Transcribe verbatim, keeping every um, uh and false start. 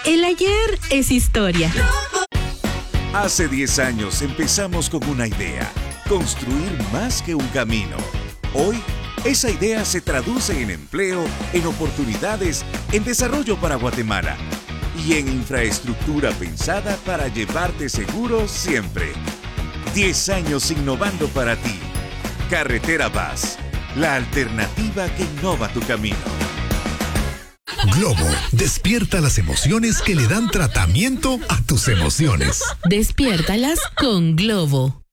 El ayer es historia. Hace diez años empezamos con una idea, construir más que un camino. Hoy, esa idea se traduce en empleo, en oportunidades, en desarrollo para Guatemala y en infraestructura pensada para llevarte seguro siempre. diez años innovando para ti. Carretera Paz, la alternativa que innova tu camino. Globo, despierta las emociones que le dan tratamiento a tus emociones. Despiértalas con Globo.